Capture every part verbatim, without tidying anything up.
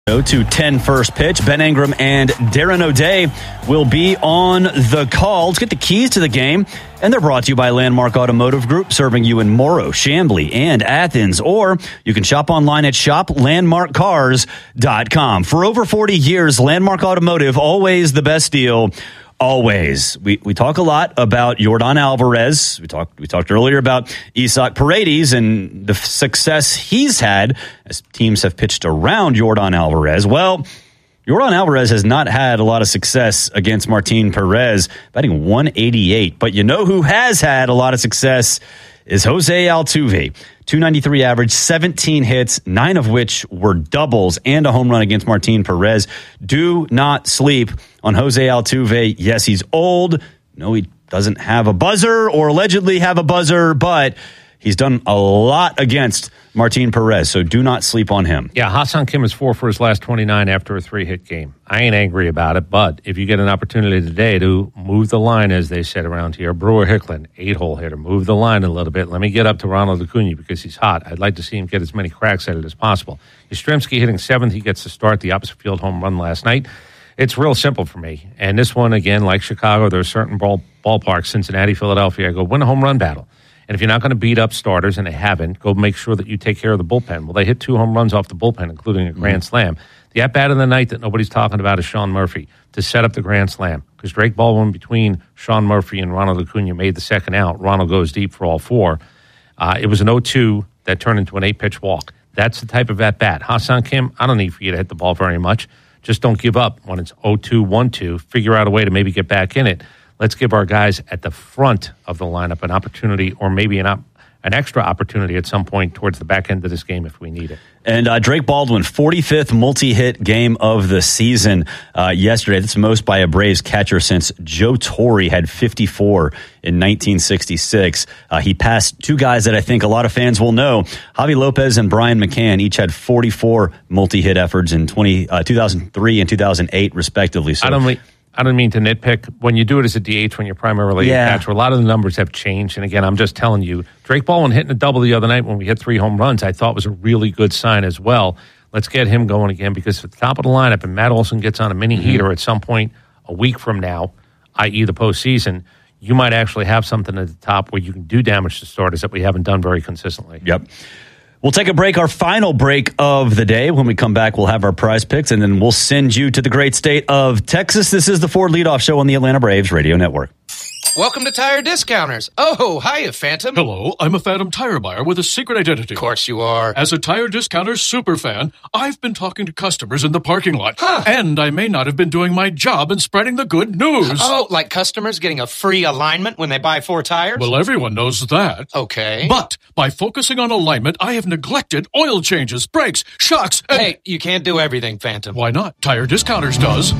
To ten first pitch. Ben Ingram and Darren O'Day will be on the call. Let's get the keys to the game. And they're brought to you by Landmark Automotive Group, serving you in Morrow, Chamblee, and Athens. Or you can shop online at shop landmark cars dot com. For over forty years, Landmark Automotive, always the best deal. Always. We we talk a lot about Yordan Alvarez. We talked we talked earlier about Isaac Paredes and the success he's had as teams have pitched around Yordan Alvarez. Well, Yordan Alvarez has not had a lot of success against Martin Perez, batting one eighty-eight. But you know who has had a lot of success is Jose Altuve. two ninety-three average, seventeen hits, nine of which were doubles and a home run against Martin Perez. Do not sleep on Jose Altuve. Yes, he's old. No, he doesn't have a buzzer or allegedly have a buzzer, but he's done a lot against Martin Perez, so do not sleep on him. Yeah, Ha-Seong Kim is four for his last twenty-nine after a three-hit game. I ain't angry about it, but if you get an opportunity today to move the line, as they said around here, Brewer Hicklin, eight-hole hitter, move the line a little bit. Let me get up to Ronald Acuna because he's hot. I'd like to see him get as many cracks at it as possible. Yastrzemski hitting seventh. He gets to start the opposite field home run last night. It's real simple for me. And this one, again, like Chicago, there are certain ball, ballparks, Cincinnati, Philadelphia, I go, win a home run battle. And if you're not going to beat up starters, and they haven't, go make sure that you take care of the bullpen. Well, they hit two home runs off the bullpen, including a grand mm-hmm. slam. The at-bat of the night that nobody's talking about is Sean Murphy to set up the grand slam, because Drake Baldwin between Sean Murphy and Ronald Acuna made the second out. Ronald goes deep for all four. Uh, it was an oh two that turned into an eight-pitch walk. That's the type of at-bat. Ha-Seong Kim, I don't need for you to hit the ball very much. Just don't give up when it's oh two, one two. Figure out a way to maybe get back in it. Let's give our guys at the front of the lineup an opportunity, or maybe an op- an extra opportunity at some point towards the back end of this game if we need it. And uh, Drake Baldwin, forty-fifth multi-hit game of the season uh, yesterday. That's the most by a Braves catcher since Joe Torre had fifty-four in nineteen sixty-six. Uh, he passed two guys that I think a lot of fans will know. Javi Lopez and Brian McCann each had forty-four multi-hit efforts in twenty, uh, two thousand three and two thousand eight, respectively. So I don't mean... I don't mean to nitpick. When you do it as a D H, when you're primarily yeah. a catcher, a lot of the numbers have changed. And again, I'm just telling you, Drake Baldwin hitting a double the other night when we hit three home runs, I thought was a really good sign as well. Let's get him going again, because at the top of the lineup, and Matt Olson gets on a mini mm-hmm. heater at some point a week from now, that is the postseason, you might actually have something at the top where you can do damage to starters that we haven't done very consistently. Yep. We'll take a break, our final break of the day. When we come back, we'll have our prize picks, and then we'll send you to the great state of Texas. This is the Ford Leadoff Show on the Atlanta Braves Radio Network. Welcome to Tire Discounters. Oh, hiya, Phantom. Hello, I'm a Phantom tire buyer with a secret identity. Of course you are. As a Tire Discounters superfan, I've been talking to customers in the parking lot. Huh. And I may not have been doing my job in spreading the good news. Oh, like customers getting a free alignment when they buy four tires? Well, everyone knows that. Okay. But by focusing on alignment, I have neglected oil changes, brakes, shocks, and... Hey, you can't do everything, Phantom. Why not? Tire Discounters does.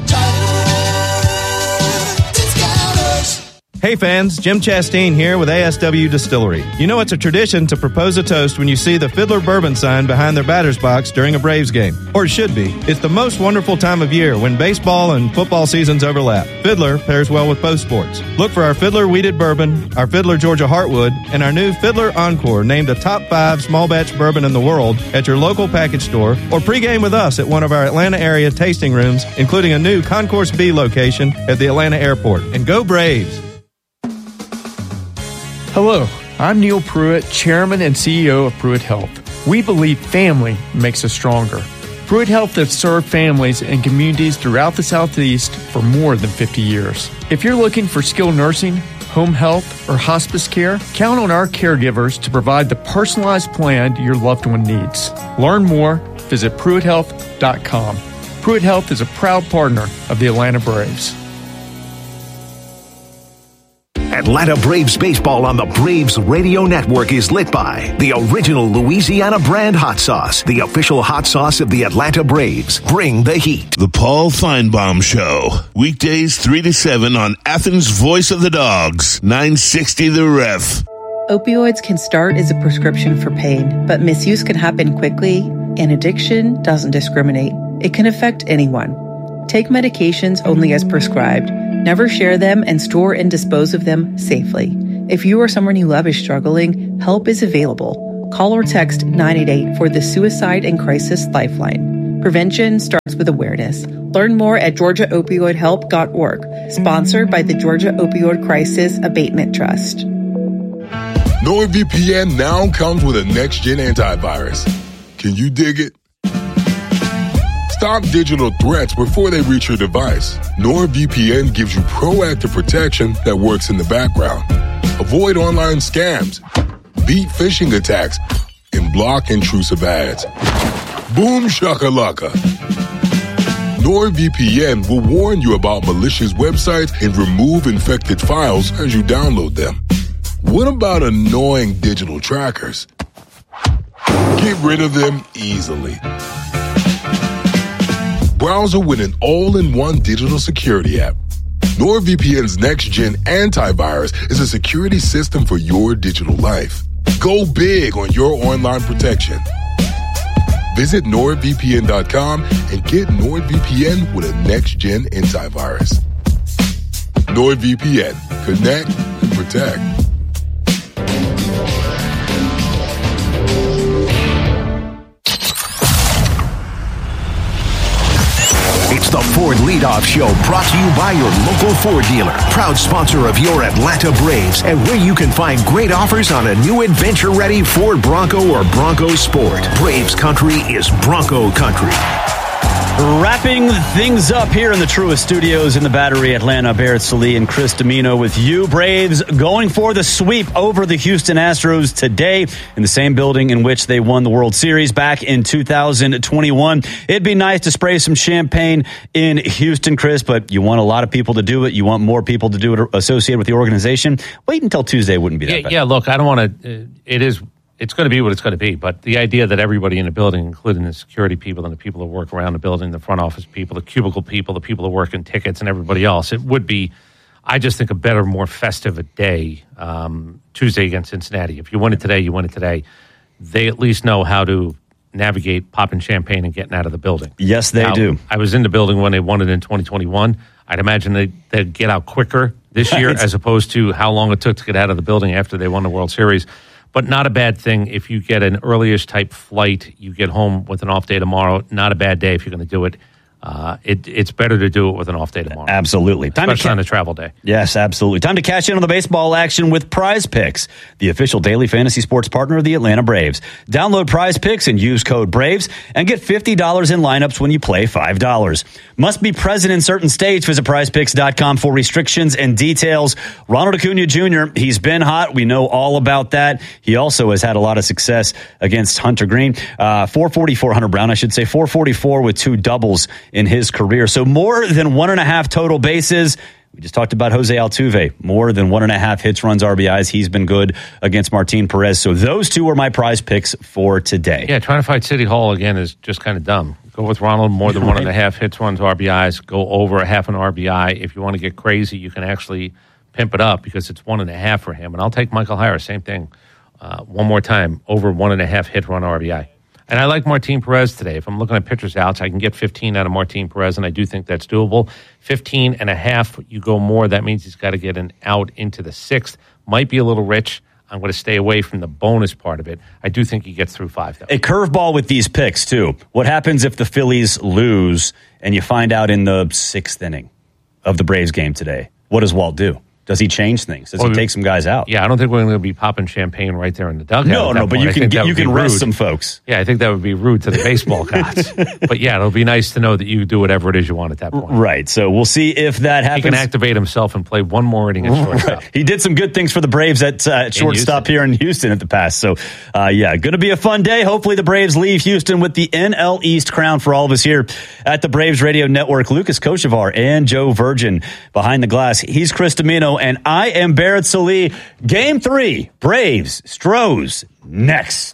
Hey fans, Jim Chastain here with A S W Distillery. You know it's a tradition to propose a toast when you see the Fiddler Bourbon sign behind their batter's box during a Braves game. Or it should be. It's the most wonderful time of year when baseball and football seasons overlap. Fiddler pairs well with both sports. Look for our Fiddler Wheated Bourbon, our Fiddler Georgia Heartwood, and our new Fiddler Encore, named a top five small batch bourbon in the world, at your local package store, or pregame with us at one of our Atlanta area tasting rooms, including a new Concourse B location at the Atlanta airport. And go Braves! Hello, I'm Neil Pruitt, Chairman and C E O of Pruitt Health. We believe family makes us stronger. Pruitt Health has served families and communities throughout the Southeast for more than fifty years. If you're looking for skilled nursing, home health, or hospice care, count on our caregivers to provide the personalized plan your loved one needs. Learn more, visit Pruitt Health dot com. Pruitt Health is a proud partner of the Atlanta Braves. Atlanta Braves baseball on the Braves Radio Network is lit by the original Louisiana brand hot sauce, the official hot sauce of the Atlanta Braves. Bring the heat. The Paul Feinbaum Show, weekdays three to seven on Athens' Voice of the Dogs, nine sixty The Ref. Opioids can start as a prescription for pain, but misuse can happen quickly, and addiction doesn't discriminate. It can affect anyone. Take medications only as prescribed. Never share them, and store and dispose of them safely. If you or someone you love is struggling, help is available. Call or text nine eight eight for the Suicide and Crisis Lifeline. Prevention starts with awareness. Learn more at georgia opioid help dot org, sponsored by the Georgia Opioid Crisis Abatement Trust. NordVPN now comes with a next-gen antivirus. Can you dig it? Stop digital threats before they reach your device. NordVPN gives you proactive protection that works in the background. Avoid online scams, beat phishing attacks, and block intrusive ads. Boom shakalaka. NordVPN will warn you about malicious websites and remove infected files as you download them. What about annoying digital trackers? Get rid of them easily. Browser with an all-in-one digital security app. NordVPN's next-gen antivirus is a security system for your digital life. Go big on your online protection. Visit nord v p n dot com and get NordVPN with a next-gen antivirus. NordVPN. Connect and protect. It's the Ford Leadoff Show, brought to you by your local Ford dealer. Proud sponsor of your Atlanta Braves, and where you can find great offers on a new adventure-ready Ford Bronco or Bronco Sport. Braves country is Bronco country. Wrapping things up here in the Truist Studios in the Battery, Atlanta. Barrett Sallee and Chris Domino with you. Braves going for the sweep over the Houston Astros today in the same building in which they won the World Series back in two thousand twenty-one. It'd be nice to spray some champagne in Houston, Chris, but you want a lot of people to do it. You want more people to do it associated with the organization. Wait until Tuesday wouldn't be that yeah, bad. Yeah, look, I don't want to. Uh, it is. It's going to be what it's going to be, but the idea that everybody in the building, including the security people and the people who work around the building, the front office people, the cubicle people, the people who work in tickets, and everybody else, it would be, I just think, a better, more festive a day um, Tuesday against Cincinnati. If you win it today, you win it today. They at least know how to navigate popping champagne and getting out of the building. Yes, they now, do. I was in the building when they won it in twenty twenty-one. I'd imagine they, they'd get out quicker this year as opposed to how long it took to get out of the building after they won the World Series. But not a bad thing if you get an early-ish type flight, you get home with an off day tomorrow. Not a bad day if you're going to do it. Uh, it it's better to do it with an off day tomorrow. Absolutely. Time Especially to ca- on a travel day. Yes, absolutely. Time to cash in on the baseball action with Prize Picks, the official daily fantasy sports partner of the Atlanta Braves. Download Prize Picks and use code BRAVES and get fifty dollars in lineups when you play five dollars. Must be present in certain states. Visit prize picks dot com for restrictions and details. Ronald Acuna Junior, he's been hot. We know all about that. He also has had a lot of success against Hunter Green. Uh, four forty-four, Hunter Brown, I should say. four forty-four with two doubles in his career. So more than one and a half total bases. We just talked about Jose Altuve. More than one and a half hits, runs, R B Is. He's been good against Martin Perez. So those two are my Prize Picks for today. Yeah, trying to fight City Hall again is just kind of dumb. Go with Ronald, more than one and a half hits, runs, R B Is. Go over a half an R B I. If you want to get crazy, you can actually pimp it up because it's one and a half for him. And I'll take Michael Harris, same thing. Uh, one more time, over one and a half hit, run, R B I. And I like Martin Perez today. If I'm looking at pitchers outs, I can get fifteen out of Martin Perez, and I do think that's doable. fifteen and a half, you go more. That means he's got to get an out into the sixth. Might be a little rich. I'm going to stay away from the bonus part of it. I do think he gets through five, though. A curveball with these picks, too. What happens if the Phillies lose and you find out in the sixth inning of the Braves game today? What does Walt do? Does he change things? Does well, he take some guys out? Yeah, I don't think we're going to be popping champagne right there in the dugout. No, no, but point. you can get, you can rest some folks. Yeah, I think that would be rude to the baseball gods. But yeah, it'll be nice to know that you do whatever it is you want at that point. Right. So we'll see if that happens. He can activate himself and play one more inning at shortstop. Right. He did some good things for the Braves at, uh, at shortstop here in Houston at the past. So uh, yeah, going to be a fun day. Hopefully the Braves leave Houston with the N L East crown for all of us here at the Braves Radio Network. Lucas Kochevar and Joe Virgin behind the glass. He's Chris Domino, and I am Barrett Sallee. Game three, Braves, Stros, next.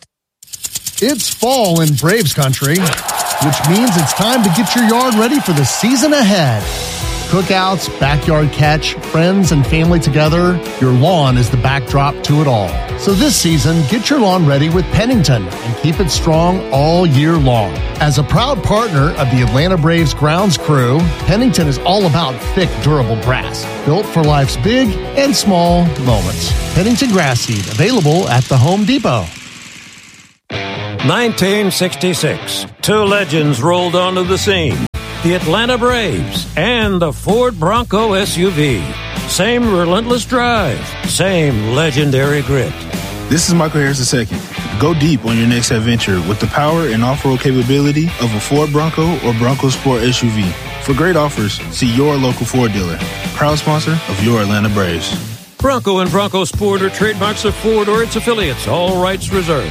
It's fall in Braves country, which means it's time to get your yard ready for the season ahead. Cookouts, backyard catch, friends and family together, your lawn is the backdrop to it all. So this season, get your lawn ready with Pennington and keep it strong all year long. As a proud partner of the Atlanta Braves grounds crew, Pennington is all about thick, durable grass, built for life's big and small moments. Pennington grass seed, available at the Home Depot. nineteen sixty-six. Two legends rolled onto the scene. The Atlanta Braves and the Ford Bronco S U V. Same relentless drive. Same legendary grit. This is Michael Harris the second. Go deep on your next adventure with the power and off-road capability of a Ford Bronco or Bronco Sport S U V. For great offers, see your local Ford dealer. Proud sponsor of your Atlanta Braves. Bronco and Bronco Sport are trademarks of Ford or its affiliates. All rights reserved.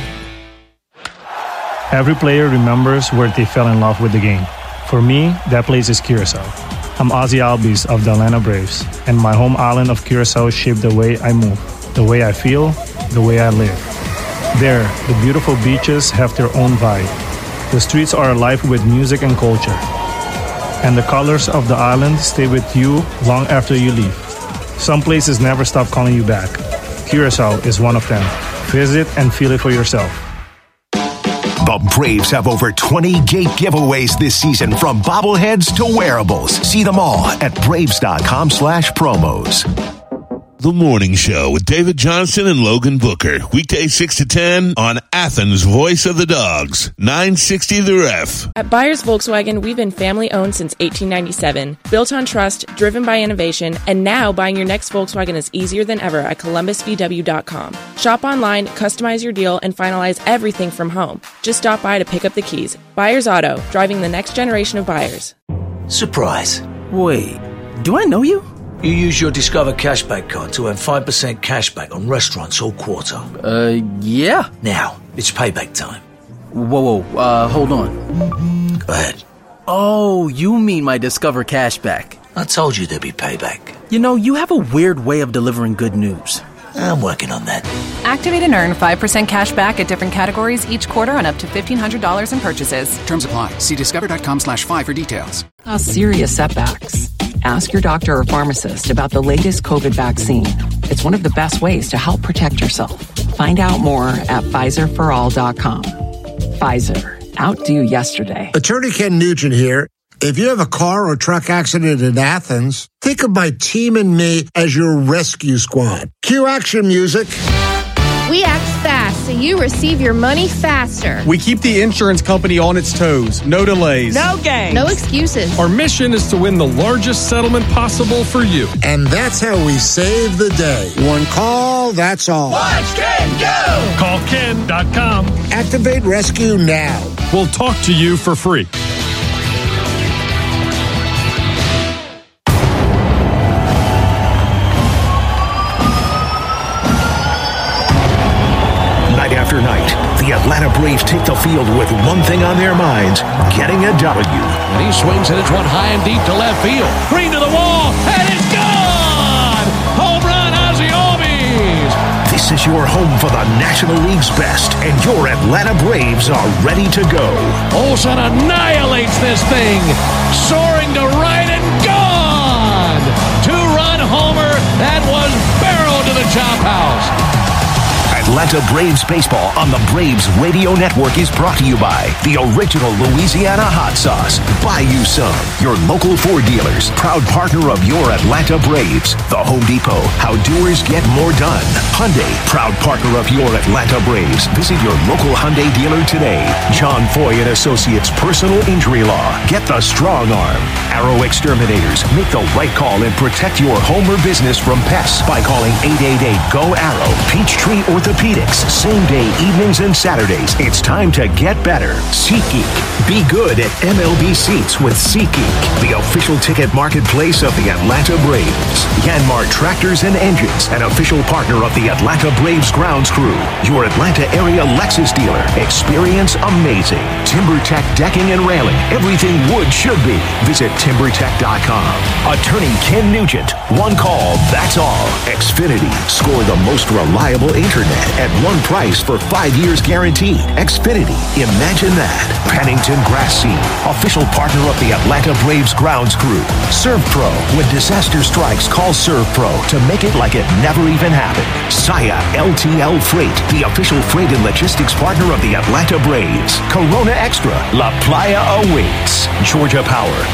Every player remembers where they fell in love with the game. For me, that place is Curacao. I'm Ozzy Albies of the Atlanta Braves, and my home island of Curacao shaped the way I move, the way I feel, the way I live. There, the beautiful beaches have their own vibe. The streets are alive with music and culture. And the colors of the island stay with you long after you leave. Some places never stop calling you back. Curacao is one of them. Visit and feel it for yourself. The Braves have over twenty gate giveaways this season, from bobbleheads to wearables. See them all at Braves.com slash promos. The Morning Show with David Johnson and Logan Booker. Weekday six to ten on Athens' Voice of the Dogs. nine sixty The Ref. At Byers Volkswagen, we've been family-owned since eighteen ninety-seven. Built on trust, driven by innovation, and now buying your next Volkswagen is easier than ever at Columbus V W dot com. Shop online, customize your deal, and finalize everything from home. Just stop by to pick up the keys. Byers Auto, driving the next generation of buyers. Surprise. Wait, do I know you? You use your Discover Cashback card to earn five percent cashback on restaurants all quarter. Uh, yeah. Now, it's payback time. Whoa, whoa, uh, hold on. Go ahead. Oh, you mean my Discover Cashback. I told you there'd be payback. You know, you have a weird way of delivering good news. I'm working on that. Activate and earn five percent cash back at different categories each quarter on up to fifteen hundred dollars in purchases. Terms apply. See discover.com slash five for details. Uh, serious setbacks. Ask your doctor or pharmacist about the latest COVID vaccine. It's one of the best ways to help protect yourself. Find out more at Pfizer for all dot com. Pfizer. Outdo yesterday. Attorney Ken Nugent here. If you have a car or truck accident in Athens, think of my team and me as your rescue squad. Cue action music. We act fast so you receive your money faster. We keep the insurance company on its toes. No delays. No games. No excuses. Our mission is to win the largest settlement possible for you. And that's how we save the day. One call, that's all. Watch Ken go! Call Ken dot com. Activate rescue now. We'll talk to you for free. After night, the Atlanta Braves take the field with one thing on their minds: getting a W. And he swings and it's one high and deep to left field. Green to the wall, and it's gone! Home run, Ozzy Albies! This is your home for the National League's best, and your Atlanta Braves are ready to go. Olsen annihilates this thing, soaring to right and gone! Two-run homer that was barreled to the chop house. Atlanta Braves baseball on the Braves Radio Network is brought to you by the original Louisiana hot sauce, Buy You Some, your local Ford dealers, proud partner of your Atlanta Braves. The Home Depot, how doers get more done. Hyundai, proud partner of your Atlanta Braves. Visit your local Hyundai dealer today. John Foy and Associates Personal Injury Law. Get the strong arm. Arrow Exterminators, make the right call and protect your home or business from pests by calling eight eight eight, G O, ARROW. Peachtree Orthopedics, same day evenings and Saturdays. It's time to get better. SeatGeek. Be good at M L B seats with SeatGeek, the official ticket marketplace of the Atlanta Braves. Yanmar Tractors and Engines, an official partner of the Atlanta Braves grounds crew. Your Atlanta area Lexus dealer. Experience amazing. TimberTech Decking and Railing. Everything wood should be. Visit timber tech dot com. Attorney Ken Nugent. One call, that's all. Xfinity. Score the most reliable internet at one price for five years guaranteed. Xfinity. Imagine that. Pennington Grass Seed. Official partner of the Atlanta Braves grounds crew. ServPro. When disaster strikes, call ServPro to make it like it never even happened. Saya L T L Freight. The official freight and logistics partner of the Atlanta Braves. Corona Extra. La Playa awaits. Georgia Power. The official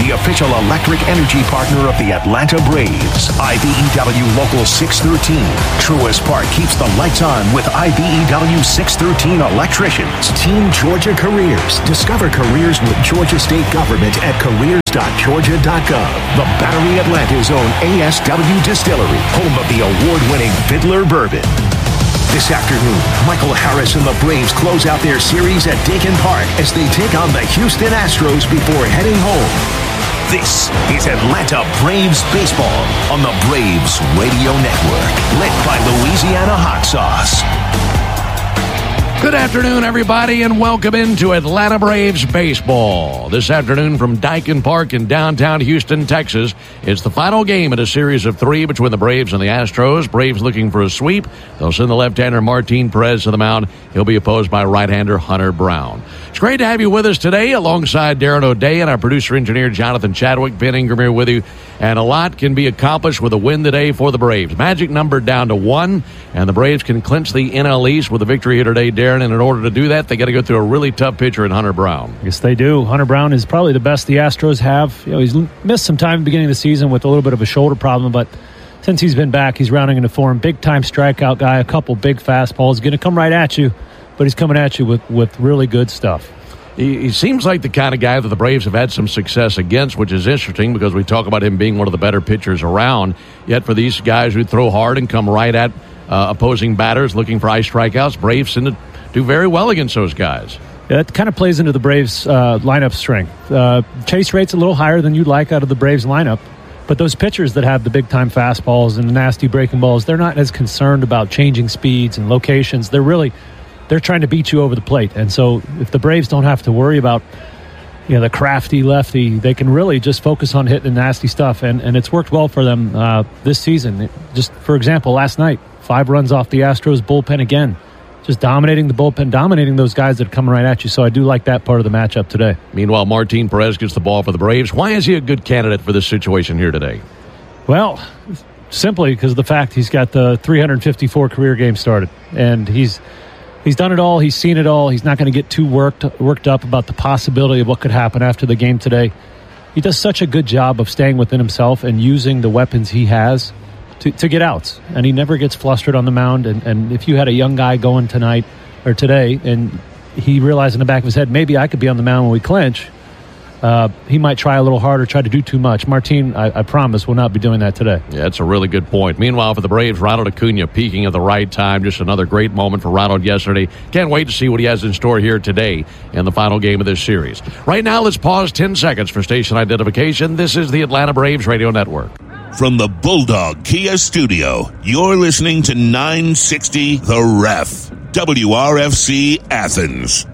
official electric energy partner of the Atlanta Braves. I B E W Local six thirteen. Truist Park keeps the lights on with I B E W six thirteen electricians. Team Georgia Careers. Discover careers with Georgia State Government at careers dot georgia dot gov. The Battery Atlanta's own A S W Distillery, home of the award-winning Fiddler Bourbon. This afternoon, Michael Harris and the Braves close out their series at Dakin Park as they take on the Houston Astros before heading home. This is Atlanta Braves Baseball on the Braves Radio Network, lit by Louisiana Hot Sauce. Good afternoon, everybody, and welcome into Atlanta Braves Baseball. This afternoon from Dakin Park in downtown Houston, Texas, it's the final game in a series of three between the Braves and the Astros. Braves looking for a sweep. They'll send the left-hander Martin Perez to the mound. He'll be opposed by right-hander Hunter Brown. It's great to have you with us today alongside Darren O'Day and our producer-engineer Jonathan Chadwick. Ben Ingram here with you. And a lot can be accomplished with a win today for the Braves. Magic number down to one, and the Braves can clinch the N L East with a victory here today, Darren. And in order to do that, they got to go through a really tough pitcher in Hunter Brown. Yes, they do. Hunter Brown is probably the best the Astros have. You know, he's missed some time at the beginning of the season with a little bit of a shoulder problem, but since he's been back, he's rounding into form. Big-time strikeout guy, a couple big fastballs. Going to come right at you, but he's coming at you with, with really good stuff. He, he seems like the kind of guy that the Braves have had some success against, which is interesting because we talk about him being one of the better pitchers around. Yet for these guys who throw hard and come right at uh, opposing batters looking for high strikeouts, Braves seem to do very well against those guys. Yeah, that kind of plays into the Braves' uh, lineup strength. Uh, chase rate's a little higher than you'd like out of the Braves lineup, but those pitchers that have the big-time fastballs and the nasty breaking balls, they're not as concerned about changing speeds and locations. They're really they're trying to beat you over the plate. And so if the Braves don't have to worry about you know the crafty lefty, they can really just focus on hitting the nasty stuff, and, and it's worked well for them uh, this season. It, just for example, last night, five runs off the Astros bullpen again. Just dominating the bullpen, dominating those guys that are coming right at you. So I do like that part of the matchup today. Meanwhile, Martin Perez gets the ball for the Braves. Why is he a good candidate for this situation here today? Well, simply because of the fact he's got the three hundred fifty-four career games started. And he's he's done it all. He's seen it all. He's not going to get too worked, worked up about the possibility of what could happen after the game today. He does such a good job of staying within himself and using the weapons he has To, to get outs, and he never gets flustered on the mound. And, and if you had a young guy going tonight or today and he realized in the back of his head, maybe I could be on the mound when we clinch, uh, he might try a little harder, try to do too much. Martin, I, I promise, will not be doing that today. Yeah, that's a really good point. Meanwhile, for the Braves, Ronald Acuna peaking at the right time. Just another great moment for Ronald yesterday. Can't wait to see what he has in store here today in the final game of this series. Right now, let's pause ten seconds for station identification. This is the Atlanta Braves Radio Network. From the Bulldog Kia Studio, you're listening to nine sixty The Ref, W R F C Athens.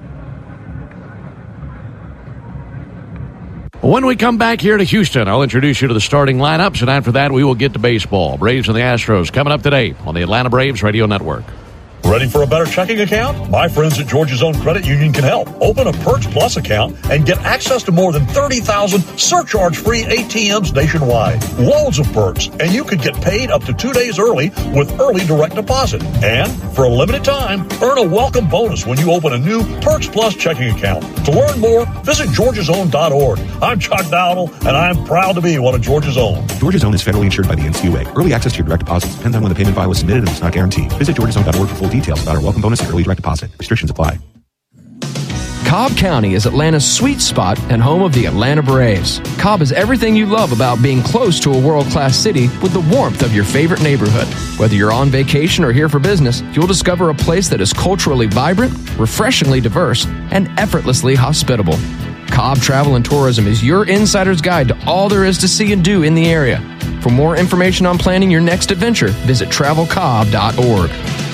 When we come back here to Houston, I'll introduce you to the starting lineups, and after that, we will get to baseball. Braves and the Astros coming up today on the Atlanta Braves Radio Network. Ready for a better checking account? My friends at Georgia's Own Credit Union can help. Open a Perks Plus account and get access to more than thirty thousand surcharge-free A T Ms nationwide. Loads of perks, and you could get paid up to two days early with early direct deposit. And for a limited time, earn a welcome bonus when you open a new Perks Plus checking account. To learn more, visit georgias own dot org. I'm Chuck Dowdle, and I'm proud to be one of Georgia's Own. Georgia's Own is federally insured by the N C U A. Early access to your direct deposits depends on when the payment file is submitted and is not guaranteed. Visit georgias own dot org for full details about our welcome bonus and early direct deposit. Restrictions apply. Cobb County is Atlanta's sweet spot and home of the Atlanta Braves. Cobb is everything you love about being close to a world-class city with the warmth of your favorite neighborhood. Whether you're on vacation or here for business, you'll discover a place that is culturally vibrant, refreshingly diverse, and effortlessly hospitable. Cobb Travel and Tourism is your insider's guide to all there is to see and do in the area. For more information on planning your next adventure, visit travel cobb dot org.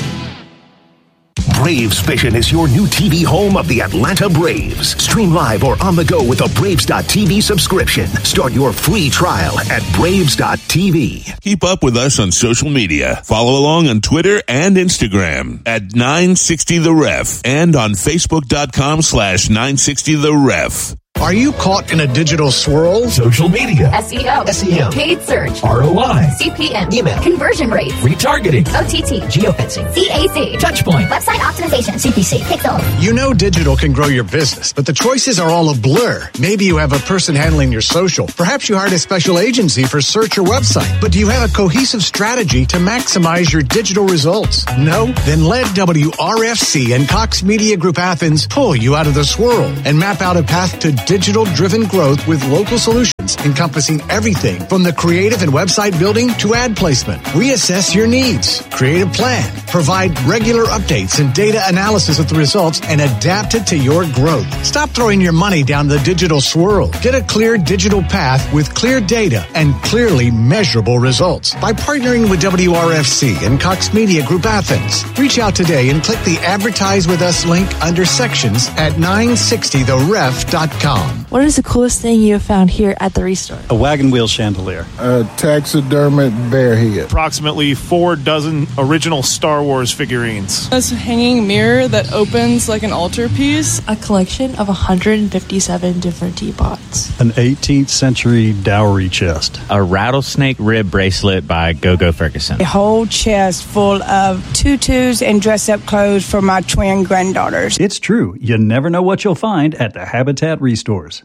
Braves Vision is your new T V home of the Atlanta Braves. Stream live or on the go with a Braves dot T V subscription. Start your free trial at Braves dot T V. Keep up with us on social media. Follow along on Twitter and Instagram at nine sixty The Ref and on Facebook dot com slash nine sixty The Ref. Are you caught in a digital swirl? Social media, S E O, S E M, paid search, R O I, C P M, email, conversion rates, retargeting, O T T, geofencing, C A C, touchpoint, website optimization, C P C, pixel. You know digital can grow your business, but the choices are all a blur. Maybe you have a person handling your social. Perhaps you hired a special agency for search or website. But do you have a cohesive strategy to maximize your digital results? No? Then let W R F C and Cox Media Group Athens pull you out of the swirl and map out a path to digital-driven growth with local solutions encompassing everything from the creative and website building to ad placement. Reassess your needs, create a plan, provide regular updates and data analysis of the results, and adapt it to your growth. Stop throwing your money down the digital swirl. Get a clear digital path with clear data and clearly measurable results by partnering with W R F C and Cox Media Group Athens. Reach out today and click the Advertise with Us link under sections at nine sixty the ref dot com. What is the coolest thing you have found here at the Restore? A wagon wheel chandelier. A taxidermied bear head. Approximately four dozen original Star Wars figurines. This hanging mirror that opens like an altarpiece. A collection of one hundred fifty-seven different teapots. An eighteenth century dowry chest. A rattlesnake rib bracelet by Go-Go Ferguson. A whole chest full of tutus and dress-up clothes for my twin granddaughters. It's true. You never know what you'll find at the Habitat Restores.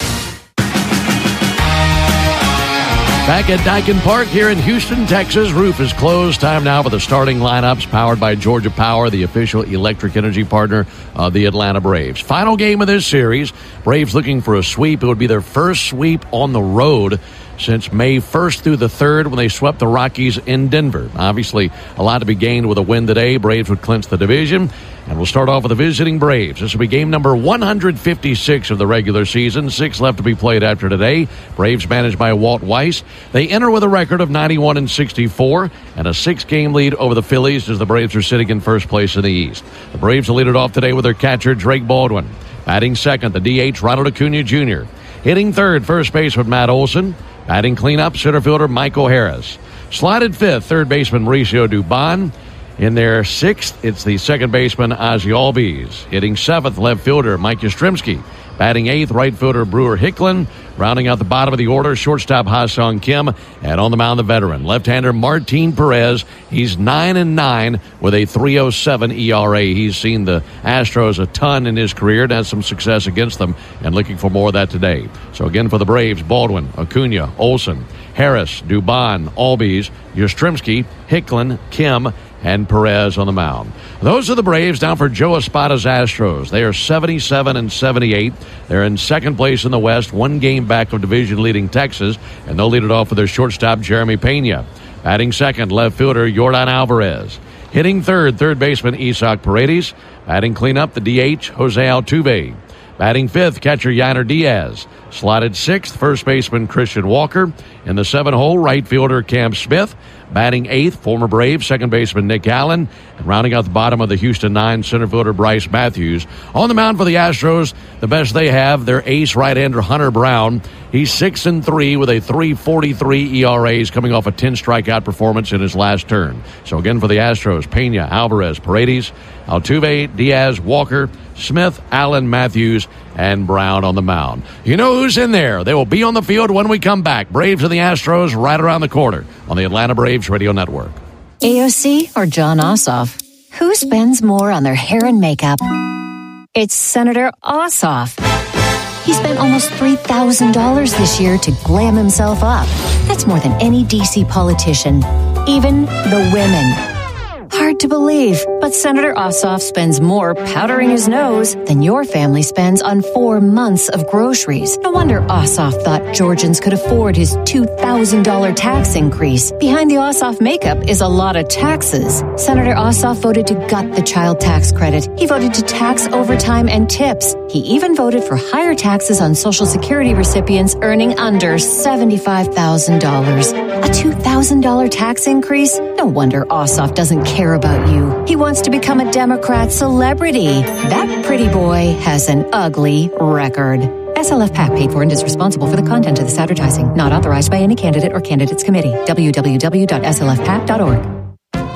Back at Daikin Park here in Houston, Texas. Roof is closed. Time now for the starting lineups, powered by Georgia Power, the official electric energy partner of the Atlanta Braves. Final game of this series. Braves looking for a sweep. It would be their first sweep on the road since May first through the third when they swept the Rockies in Denver. Obviously, a lot to be gained with a win today. Braves would clinch the division. And we'll start off with the visiting Braves. This will be game number one hundred fifty-six of the regular season. Six left to be played after today. Braves managed by Walt Weiss. They enter with a record of ninety-one and sixty-four and a six-game lead over the Phillies as the Braves are sitting in first place in the East. The Braves will lead it off today with their catcher, Drake Baldwin. Batting second, the D H, Ronald Acuna Junior Hitting third, first baseman Matt Olson. Batting cleanup, center fielder Michael Harris. Slotted fifth, third baseman Mauricio Dubon. In their sixth, it's the second baseman Ozzie Albies. Hitting seventh, left fielder Mike Yastrzemski. Batting eighth, right fielder Brewer Hicklin. Rounding out the bottom of the order, shortstop Ha-Sung Kim. And on the mound, the veteran, left-hander Martin Perez. He's nine and nine with a three oh seven E R A. He's seen the Astros a ton in his career and has some success against them, and looking for more of that today. So again for the Braves, Baldwin, Acuna, Olson, Harris, Dubon, Albies, Yastrzemski, Hicklin, Kim, and Perez on the mound. Those are the Braves. Down for Joe Espada's Astros. They are seventy-seven and seventy-eight. They're in second place in the West, one game back of division-leading Texas, and they'll lead it off with their shortstop, Jeremy Pena. Batting second, left fielder Yordan Alvarez. Hitting third, third baseman Isaac Paredes. Batting cleanup, the D H, Jose Altuve. Batting fifth, catcher Yainer Diaz. Slotted sixth, first baseman Christian Walker. In the seven-hole, right fielder Cam Smith. Batting eighth, former Brave, second baseman Nick Allen. And rounding out the bottom of the Houston Nine, center fielder Bryce Matthews. On the mound for the Astros, the best they have, their ace right-hander Hunter Brown. He's six and three with a three forty-three E R A. He's coming off a ten strikeout performance in his last turn. So again for the Astros, Pena, Alvarez, Paredes, Altuve, Diaz, Walker, Smith, Allen, Matthews, and Brown on the mound. You know who's in there. They will be on the field when we come back. Braves and the Astros right around the corner on the Atlanta Braves Radio Network. A O C or John Ossoff? Who spends more on their hair and makeup? It's Senator Ossoff. He spent almost three thousand dollars this year to glam himself up. That's more than any D C politician, even the women. Hard to believe, but Senator Ossoff spends more powdering his nose than your family spends on four months of groceries. No wonder Ossoff thought Georgians could afford his two thousand dollars tax increase. Behind the Ossoff makeup is a lot of taxes. Senator Ossoff voted to gut the child tax credit. He voted to tax overtime and tips. He even voted for higher taxes on Social Security recipients earning under seventy-five thousand dollars. A two thousand dollars tax increase? No wonder Ossoff doesn't care about you. He wants to become a Democrat celebrity. That pretty boy has an ugly record. S L F PAC paid for and is responsible for the content of this advertising. Not authorized by any candidate or candidates committee. w w w dot s l f pac dot org.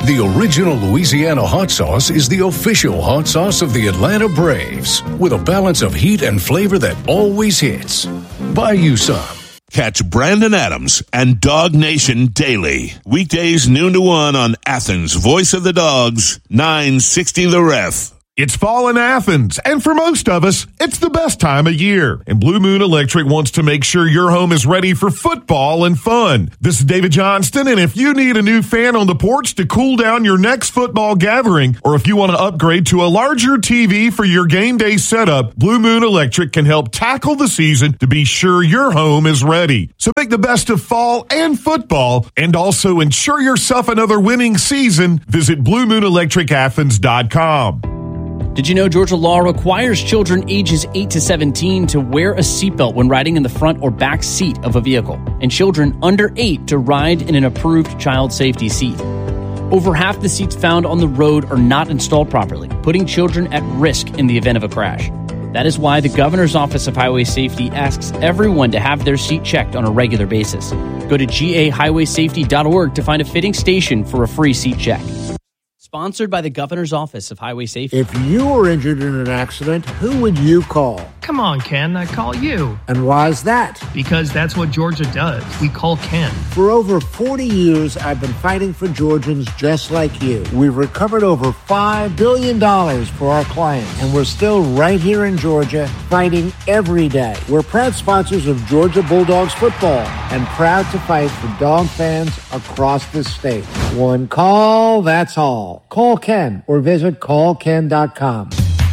The original Louisiana hot sauce is the official hot sauce of the Atlanta Braves, with a balance of heat and flavor that always hits. Buy you some. Catch Brandon Adams and Dog Nation daily. Weekdays noon to one on Athens' Voice of the Dogs, nine sixty The Ref. It's fall in Athens, and for most of us, it's the best time of year. And Blue Moon Electric wants to make sure your home is ready for football and fun. This is David Johnston, and if you need a new fan on the porch to cool down your next football gathering, or if you want to upgrade to a larger T V for your game day setup, Blue Moon Electric can help tackle the season to be sure your home is ready. So make the best of fall and football, and also ensure yourself another winning season. Visit blue moon electric athens dot com. Did you know Georgia law requires children ages eight to seventeen to wear a seatbelt when riding in the front or back seat of a vehicle, and children under eight to ride in an approved child safety seat? Over half the seats found on the road are not installed properly, putting children at risk in the event of a crash. That is why the Governor's Office of Highway Safety asks everyone to have their seat checked on a regular basis. Go to G A highway safety dot org to find a fitting station for a free seat check. Sponsored by the Governor's Office of Highway Safety. If you were injured in an accident, who would you call? Come on, Ken, I call you. And why is that? Because that's what Georgia does. We call Ken. For over forty years, I've been fighting for Georgians just like you. We've recovered over five billion dollars for our clients, and we're still right here in Georgia fighting every day. We're proud sponsors of Georgia Bulldogs football and proud to fight for dog fans across the state. One call, that's all. Call Ken or visit call ken dot com.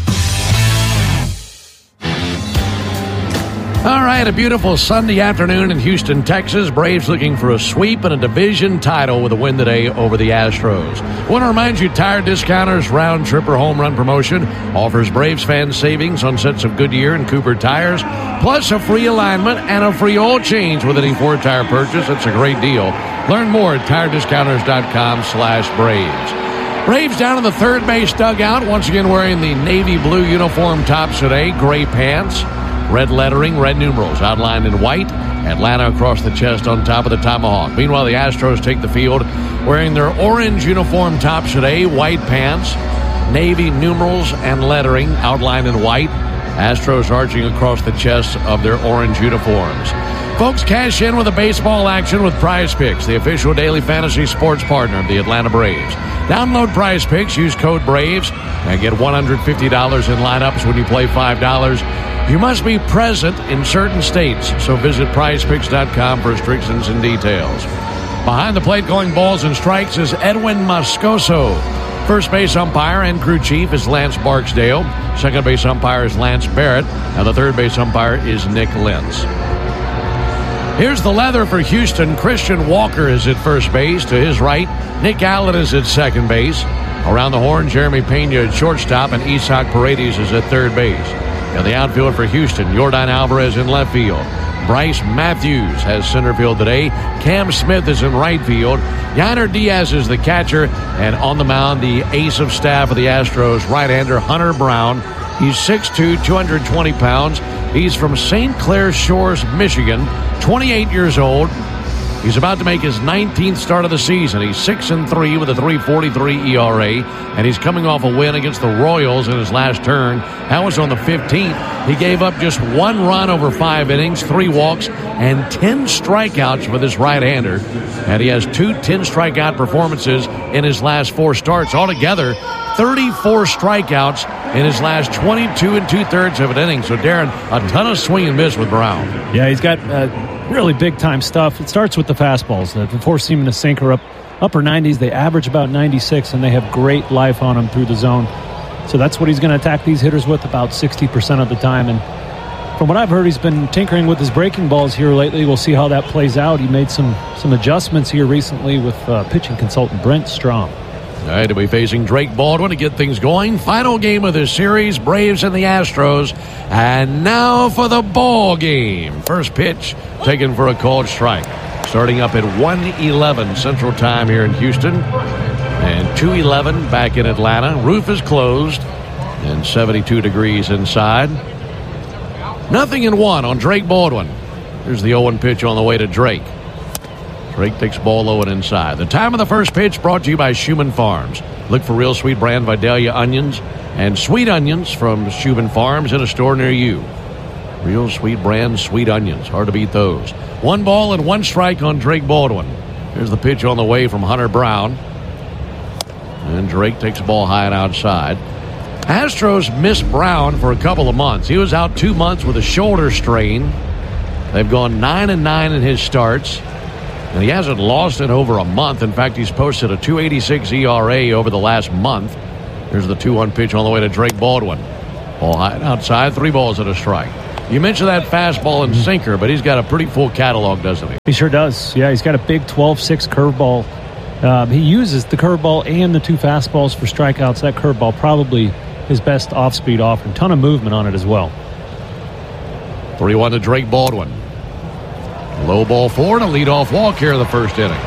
All right, a beautiful Sunday afternoon in Houston, Texas. Braves looking for a sweep and a division title with a win today over the Astros. Want to remind you, Tire Discounters Round Trip or Home Run promotion offers Braves fans savings on sets of Goodyear and Cooper tires, plus a free alignment and a free oil change with any Ford tire purchase. It's a great deal. Learn more at tire discounters dot com slash Braves. Braves down in the third base dugout, once again wearing the navy blue uniform tops today, gray pants, red lettering, red numerals outlined in white, Atlanta across the chest on top of the tomahawk. Meanwhile, the Astros take the field wearing their orange uniform tops today, white pants, navy numerals and lettering outlined in white, Astros arching across the chests of their orange uniforms. Folks, cash in with the baseball action with Prize Picks, the official daily fantasy sports partner of the Atlanta Braves. Download Prize Picks, use code BRAVES, and get one hundred fifty dollars in lineups when you play five dollars. You must be present in certain states, so visit prize picks dot com for restrictions and details. Behind the plate calling balls and strikes is Edwin Moscoso. First base umpire and crew chief is Lance Barksdale. Second base umpire is Lance Barrett. And the third base umpire is Nick Lentz. Here's the leather for Houston. Christian Walker is at first base. To his right, Nick Allen is at second base. Around the horn, Jeremy Pena at shortstop, and Isaac Paredes is at third base. In the outfield for Houston, Yordan Alvarez in left field. Bryce Matthews has center field today. Cam Smith is in right field. Yainer Diaz is the catcher. And on the mound, the ace of staff of the Astros, right-hander Hunter Brown. He's six two, two hundred twenty pounds. He's from Saint Clair Shores, Michigan, twenty-eight years old. He's about to make his nineteenth start of the season. He's six and three with a three forty-three E R A, and he's coming off a win against the Royals in his last turn. That was on the fifteenth. He gave up just one run over five innings, three walks, and ten strikeouts with his right-hander. And he has two ten-strikeout performances in his last four starts. Altogether, thirty-four strikeouts in his last twenty-two and two-thirds of an inning. So, Darren, a ton of swing and miss with Brown. Yeah, he's got uh, really big-time stuff. It starts with the fastballs. The four-seam and the sinker up upper nineties. They average about ninety-six, and they have great life on them through the zone. So that's what he's going to attack these hitters with about sixty percent of the time. And from what I've heard, he's been tinkering with his breaking balls here lately. We'll see how that plays out. He made some, some adjustments here recently with uh, pitching consultant Brent Strom. All right, he'll be facing Drake Baldwin to get things going. Final game of this series, Braves and the Astros. And now for the ball game. First pitch taken for a called strike. Starting up at one eleven Central Time here in Houston. And two eleven back in Atlanta. Roof is closed and seventy-two degrees inside. Nothing in one on Drake Baldwin. Here's the oh one pitch on the way to Drake. Drake takes the ball low and inside. The time of the first pitch brought to you by Schumann Farms. Look for Real Sweet brand Vidalia onions and sweet onions from Schumann Farms in a store near you. Real Sweet brand sweet onions. Hard to beat those. One ball and one strike on Drake Baldwin. Here's the pitch on the way from Hunter Brown. And Drake takes the ball high and outside. Astros missed Brown for a couple of months. He was out two months with a shoulder strain. They've gone nine and nine in his starts, and he hasn't lost in over a month. In fact, he's posted a two eighty-six E R A over the last month. Here's the two one pitch on the way to Drake Baldwin. Ball high and outside, three balls and a strike. You mentioned that fastball and sinker, but he's got a pretty full catalog, doesn't he? He sure does. Yeah, he's got a big twelve six curveball. Um, he uses the curveball and the two fastballs for strikeouts. That curveball probably his best off-speed offering. Ton of movement on it as well. three one to Drake Baldwin. Low ball four and a leadoff walk here in the first inning.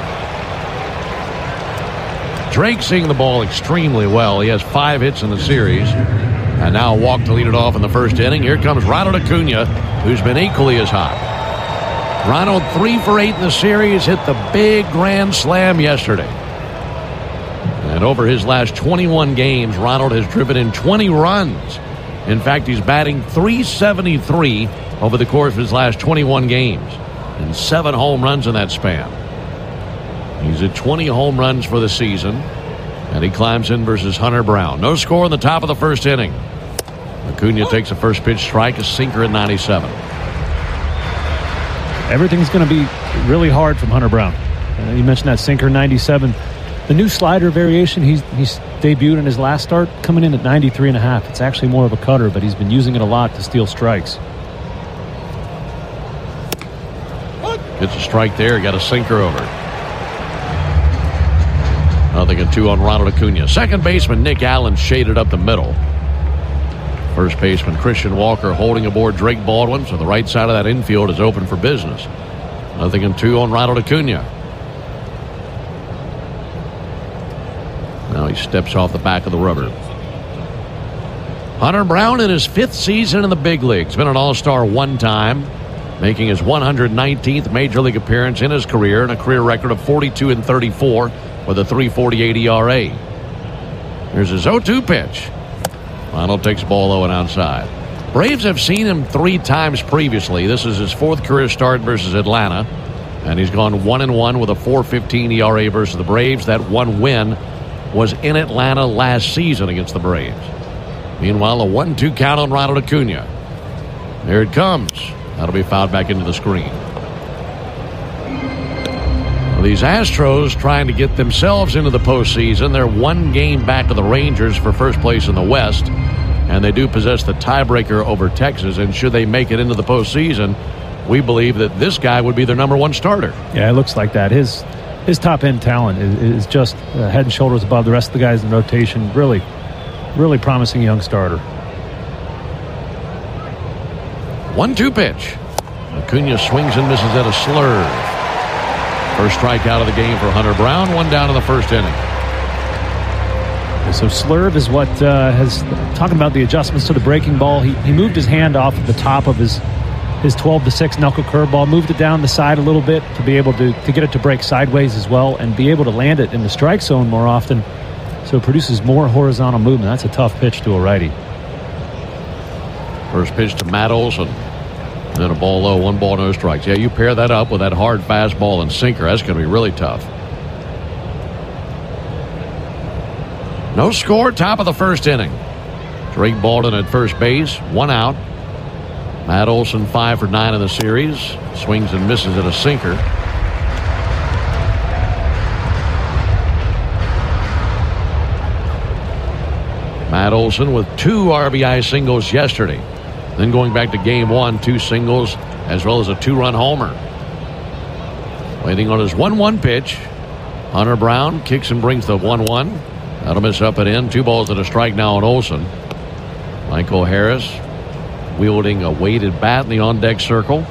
Drake seeing the ball extremely well. He has five hits in the series. And now a walk to lead it off in the first inning. Here comes Ronald Acuna, who's been equally as hot. Ronald three for eight in the series, hit the big grand slam yesterday. And over his last twenty-one games, Ronald has driven in twenty runs. In fact, he's batting three seventy-three over the course of his last twenty-one games. And seven home runs in that span. He's at twenty home runs for the season. And he climbs in versus Hunter Brown. No score in the top of the first inning. Acuna takes a first pitch strike, a sinker at ninety-seven. Everything's going to be really hard from Hunter Brown. Uh, you mentioned that sinker, ninety-seven. The new slider variation he's, he's debuted in his last start, coming in at ninety-three and a half. It's actually more of a cutter, but he's been using it a lot to steal strikes. Gets a strike there, got a sinker over. Nothing and two on Ronald Acuna. Second baseman Nick Allen shaded up the middle. First baseman Christian Walker holding aboard Drake Baldwin, so the right side of that infield is open for business. Nothing and two on Ronald Acuna. Now he steps off the back of the rubber. Hunter Brown in his fifth season in the big leagues. Been an all-star one time, making his one hundred nineteenth major league appearance in his career and a career record of forty-two and thirty-four with a three forty-eight E R A. Here's his oh two pitch. Ronald takes the ball low and outside. Braves have seen him three times previously. This is his fourth career start versus Atlanta. And he's gone one and one with a four fifteen E R A versus the Braves. That one win was in Atlanta last season against the Braves. Meanwhile, a one two count on Ronald Acuna. There it comes. That'll be fouled back into the screen. Well, these Astros trying to get themselves into the postseason. They're one game back of the Rangers for first place in the West. And they do possess the tiebreaker over Texas. And should they make it into the postseason, we believe that this guy would be their number one starter. Yeah, it looks like that. His his top-end talent is, is just uh, head and shoulders above the rest of the guys in the rotation. Really, really promising young starter. one two pitch. Acuna swings and misses at a slurve. First strikeout of the game for Hunter Brown. One down in the first inning. So slurve is what uh, has talking about the adjustments to the breaking ball. He, he moved his hand off the top of his his twelve to six knuckle curveball, moved it down the side a little bit to be able to, to get it to break sideways as well and be able to land it in the strike zone more often. So it produces more horizontal movement. That's a tough pitch to a righty. First pitch to Matt Olson. Then a ball low, one ball, no strikes. Yeah, you pair that up with that hard fastball and sinker. That's going to be really tough. No score, top of the first inning. Drake Baldwin at first base, one out. Matt Olson five for nine in the series. Swings and misses at a sinker. Matt Olson with two R B I singles yesterday. Then going back to game one, two singles as well as a two-run homer. Waiting on his one one pitch. Hunter Brown kicks and brings the one one. That'll miss up and in. Two balls and a strike now on Olson. Michael Harris wielding a weighted bat in the on-deck circle.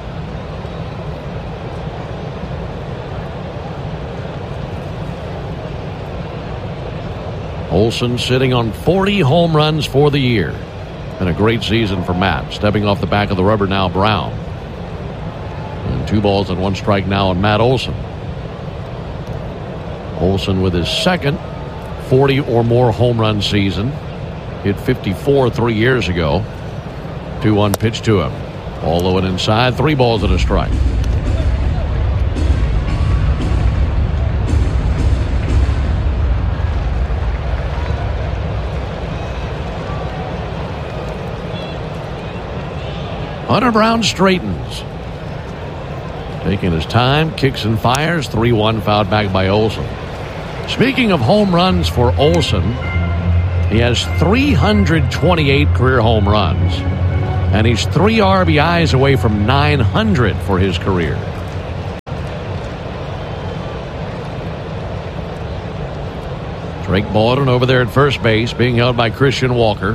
Olson sitting on forty home runs for the year. Been a great season for Matt. Stepping off the back of the rubber now, Brown. And two balls and one strike now on Matt Olson. Olson with his second forty or more home run season. Hit fifty-four three years ago. two one pitch to him. All low and inside. Three balls and a strike. Hunter Brown straightens. Taking his time, kicks and fires. three one fouled back by Olson. Speaking of home runs for Olson, he has three hundred twenty-eight career home runs. And he's three R B Is away from nine hundred for his career. Drake Baldwin over there at first base, being held by Christian Walker.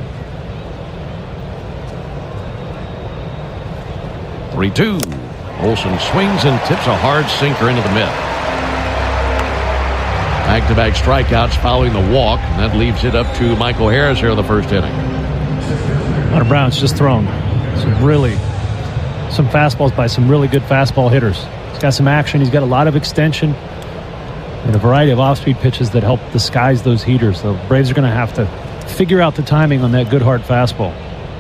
three two. Olson swings and tips a hard sinker into the mid. Back-to-back strikeouts following the walk, and that leaves it up to Michael Harris here in the first inning. Hunter Brown's just thrown some really, some fastballs by some really good fastball hitters. He's got some action. He's got a lot of extension and a variety of off-speed pitches that help disguise those heaters. The Braves are going to have to figure out the timing on that good hard fastball.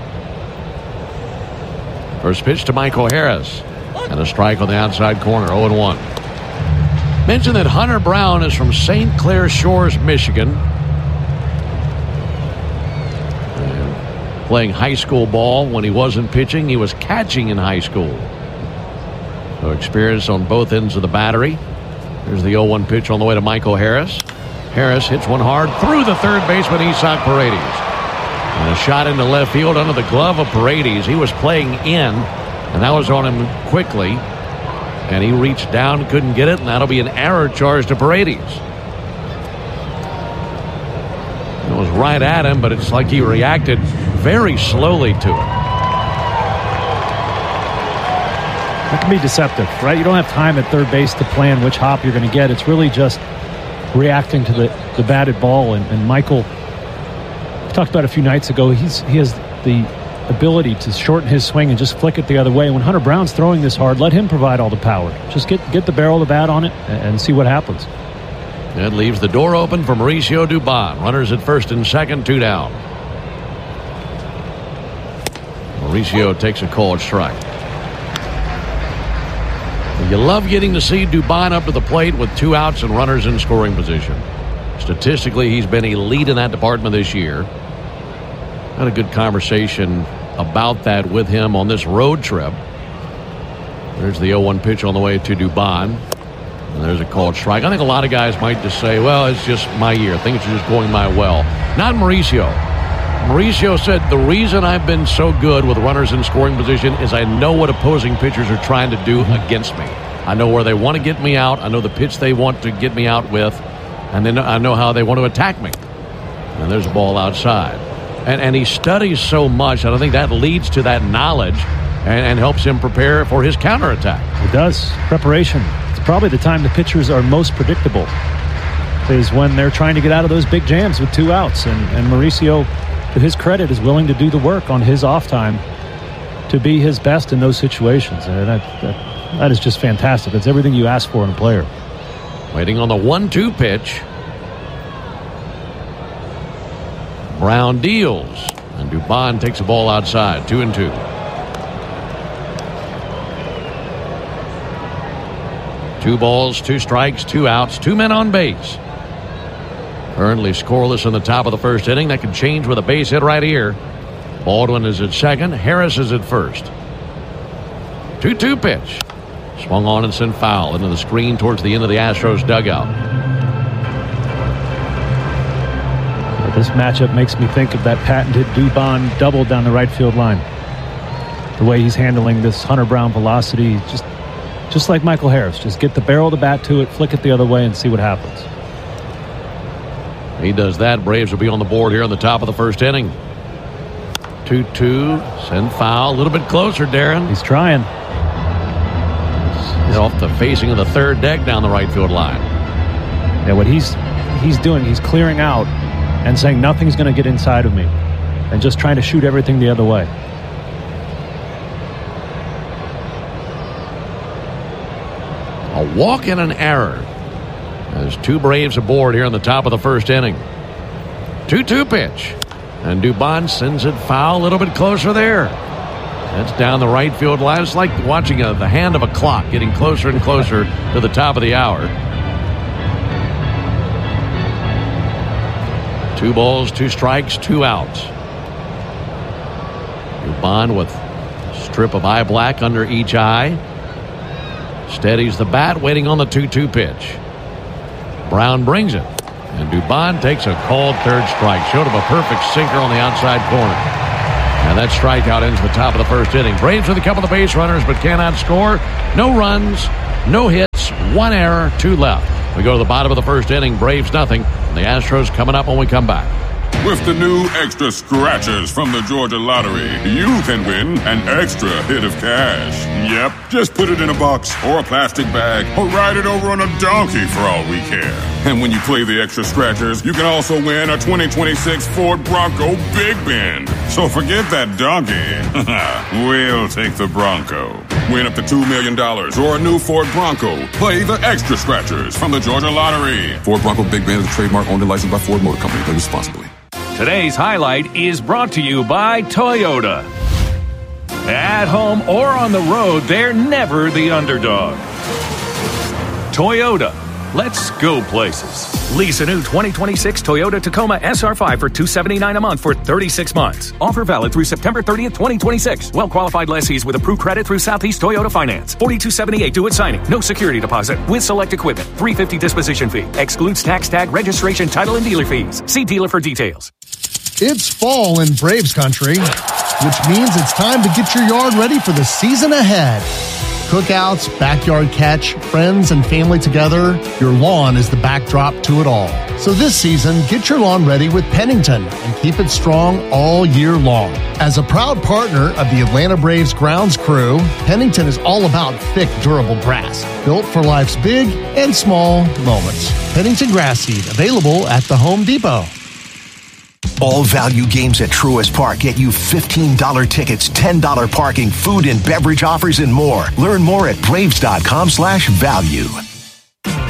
First pitch to Michael Harris. And a strike on the outside corner, oh and one. Mention that Hunter Brown is from Saint Clair Shores, Michigan. And playing high school ball when he wasn't pitching, he was catching in high school. So experience on both ends of the battery. Here's the oh one pitch on the way to Michael Harris. Harris hits one hard through the third baseman, Isaac Paredes. And a shot into left field under the glove of Paredes. He was playing in, and that was on him quickly. And he reached down, couldn't get it, and that'll be an error charge to Paredes. It was right at him, but it's like he reacted very slowly to it. That can be deceptive, right? You don't have time at third base to plan which hop you're going to get. It's really just reacting to the, the batted ball. And, and Michael, we talked about a few nights ago, he's he has the ability to shorten his swing and just flick it the other way. When Hunter Brown's throwing this hard, let him provide all the power. Just get get the barrel of the bat on it and, and see what happens. That leaves the door open for Mauricio Dubon. Runners at first and second, two down. Mauricio takes a called strike. You love getting to see Dubon up to the plate with two outs and runners in scoring position. Statistically, he's been elite in that department this year. Had a good conversation about that with him on this road trip. There's the oh one pitch on the way to Dubon. And there's a called strike. I think a lot of guys might just say, well, it's just my year. Things are just going my well. Not Mauricio. Mauricio said, the reason I've been so good with runners in scoring position is I know what opposing pitchers are trying to do against me. I know where they want to get me out. I know the pitch they want to get me out with. And then I know how they want to attack me. And there's a ball outside. And, and he studies so much, and I think that leads to that knowledge and, and helps him prepare for his counterattack. It does. Preparation. It's probably the time the pitchers are most predictable, is when they're trying to get out of those big jams with two outs. And, and Mauricio, to his credit, is willing to do the work on his off time to be his best in those situations. And that, that, that is just fantastic. That's everything you ask for in a player. Waiting on the one two pitch. Brown deals, and Dubon takes a ball outside, two and two. Two balls, two strikes, two outs, two men on base. Currently scoreless in the top of the first inning. That could change with a base hit right here. Baldwin is at second. Harris is at first. two two pitch. Swung on and sent foul into the screen towards the end of the Astros dugout. This matchup makes me think of that patented Dubon double down the right field line. The way he's handling this Hunter Brown velocity, just just like Michael Harris. Just get the barrel of the bat to it, flick it the other way, and see what happens. He does that. Braves will be on the board here on the top of the first inning. two two, send foul. A little bit closer, Darren. He's trying. He's off the facing of the third deck down the right field line. Yeah, what he's he's doing, he's clearing out and saying nothing's going to get inside of me, and just trying to shoot everything the other way. A walk and an error. There's two Braves aboard here in the top of the first inning. two two pitch. And Dubon sends it foul, a little bit closer there. That's down the right field line. It's like watching a, the hand of a clock getting closer and closer to the top of the hour. Two balls, two strikes, two outs. Dubon with a strip of eye black under each eye. Steadies the bat, waiting on the two two pitch. Brown brings it. And Dubon takes a called third strike. Showed him a perfect sinker on the outside corner. And that strikeout ends the top of the first inning. Braves with a couple of base runners but cannot score. No runs, no hits, one error, two left. We go to the bottom of the first inning. Braves nothing. And the Astros coming up when we come back. With the new extra scratchers from the Georgia Lottery, you can win an extra hit of cash. Yep, just put it in a box or a plastic bag or ride it over on a donkey for all we care. And when you play the extra scratchers, you can also win a twenty twenty-six Ford Bronco Big Bend. So forget that donkey. We'll take the Bronco. Win up to two million dollars or a new Ford Bronco. Play the extra scratchers from the Georgia Lottery. Ford Bronco Big Bend is a trademark owned and licensed by Ford Motor Company. Play responsibly. Today's highlight is brought to you by Toyota. At home or on the road, they're never the underdog. Toyota. Let's go places. Lease a new twenty twenty-six Toyota Tacoma S R five for two hundred seventy-nine dollars a month for thirty-six months. Offer valid through September thirtieth, twenty twenty-six. Well-qualified lessees with approved credit through Southeast Toyota Finance. forty-two seventy-eight due at signing. No security deposit. With select equipment. three hundred fifty dollars disposition fee. Excludes tax, tag, registration, title, and dealer fees. See dealer for details. It's fall in Braves country, which means it's time to get your yard ready for the season ahead. Cookouts, backyard catch, friends and family together, your lawn is the backdrop to it all. So this season, get your lawn ready with Pennington and keep it strong all year long. As a proud partner of the Atlanta Braves grounds crew, Pennington is all about thick, durable grass, built for life's big and small moments. Pennington Grass Seed, available at the Home Depot. All value games at Truist Park get you fifteen dollars tickets, ten dollars parking, food and beverage offers, and more. Learn more at braves.com slash value.